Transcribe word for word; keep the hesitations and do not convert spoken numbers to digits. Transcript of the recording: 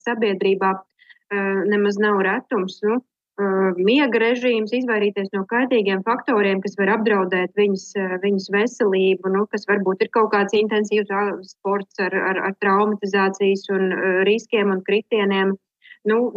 sabiedrībā nemaz nav retums. Nu, miega režīms, izvairīties no kaitīgiem faktoriem, kas var apdraudēt viņas, viņas veselību, nu, kas varbūt ir kaut kāds intensīvs sports ar, ar, ar traumatizācijas un riskiem un kritieniem. Nu,